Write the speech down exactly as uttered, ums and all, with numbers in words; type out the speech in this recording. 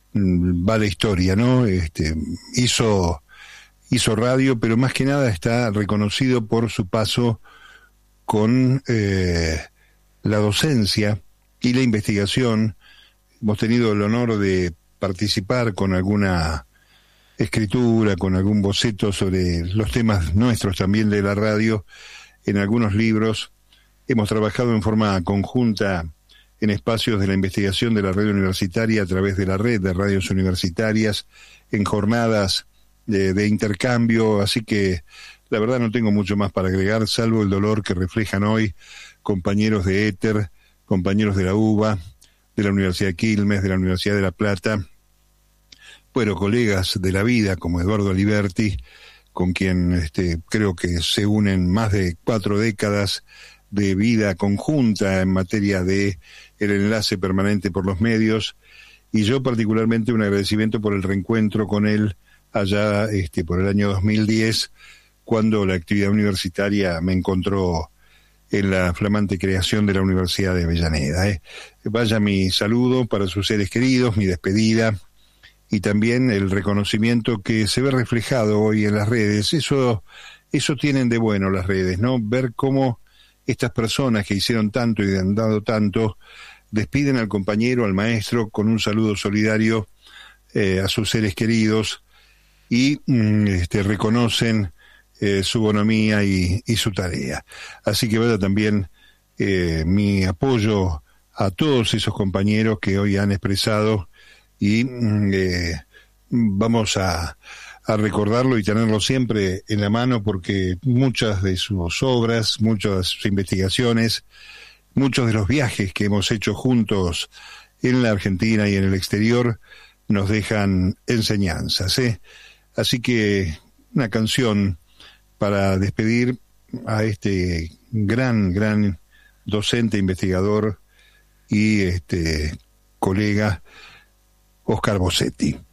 va la historia, ¿no? Este, hizo, hizo radio, pero más que nada está reconocido por su paso con eh, la docencia y la investigación. Hemos tenido el honor de participar con alguna escritura, con algún boceto sobre los temas nuestros también de la radio, en algunos libros. Hemos trabajado en forma conjunta en espacios de la investigación de la red universitaria a través de la red de radios universitarias, en jornadas de, de intercambio, así que la verdad no tengo mucho más para agregar, salvo el dolor que reflejan hoy compañeros de Éter, compañeros de la UBA, de la Universidad de Quilmes, de la Universidad de La Plata, bueno, colegas de la vida como Eduardo Aliberti, con quien este, creo que se unen más de cuatro décadas de vida conjunta en materia de el enlace permanente por los medios, y yo particularmente un agradecimiento por el reencuentro con él allá este, por el año dos mil diez, cuando la actividad universitaria me encontró en la flamante creación de la Universidad de Avellaneda. ¿eh? Vaya mi saludo para sus seres queridos, mi despedida, y también el reconocimiento que se ve reflejado hoy en las redes. Eso, eso tienen de bueno las redes, ¿no? Ver cómo estas personas que hicieron tanto y han dado tanto, despiden al compañero, al maestro, con un saludo solidario eh, a sus seres queridos y mm, este, reconocen eh, su bonomía y, y su tarea. Así que vaya también eh, mi apoyo a todos esos compañeros que hoy han expresado, y mm, eh, vamos a, a recordarlo y tenerlo siempre en la mano, porque muchas de sus obras, muchas de sus investigaciones, muchos de los viajes que hemos hecho juntos en la Argentina y en el exterior nos dejan enseñanzas, ¿eh? Así que una canción para despedir a este gran, gran docente, investigador y este colega Oscar Bossetti.